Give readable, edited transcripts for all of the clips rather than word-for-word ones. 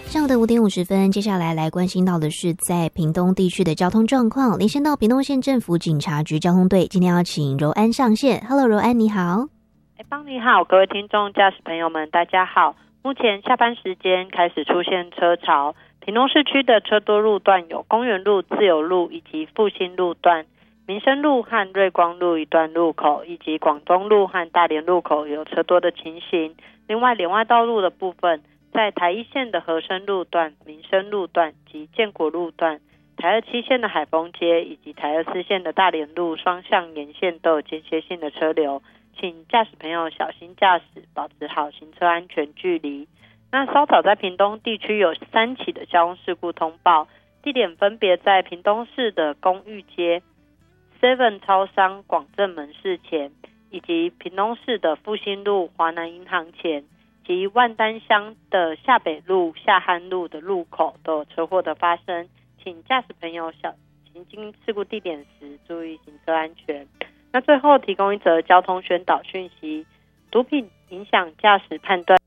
上午的5点50分，接下来关心到的是在屏东地区的交通状况，连线到屏东县政府警察局交通队，今天要请柔安上线。Hello， 柔安你好。 邦你好，各位听众驾驶朋友们大家好。目前下班时间开始出现车潮，屏东市区的车多路段有公园路、自由路以及复兴路段，民生路和瑞光路一段路口，以及广东路和大连路口有车多的情形。另外连外道路的部分，在台一线的和生路段、民生路段及建国路段，台27线的海丰街以及台24线的大连路双向沿线都有间歇性的车流，请驾驶朋友小心驾驶，保持好行车安全距离。那稍早在屏东地区有3起的交通事故通报，地点分别在屏东市的公寓街、7 超商广正门市前，以及屏东市的复兴路华南银行前，及万丹乡的下北路、下汉路的路口都有车祸的发生，请驾驶朋友行经事故地点时注意行车安全。那最后提供一则交通宣导讯息，毒品影响驾驶判断，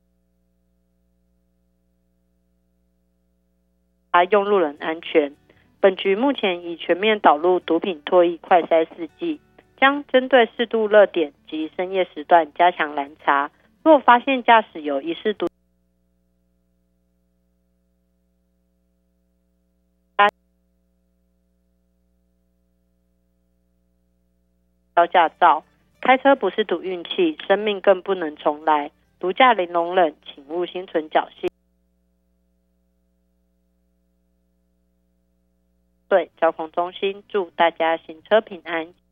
用路人安全。本局目前已全面导入毒品唾液快筛试剂，将针对适度热点及深夜时段加强拦查。若发现驾驶有疑似毒驾照，开车不是赌运气，生命更不能重来。毒驾零容忍，请勿心存侥幸。对，交通中心祝大家行车平安。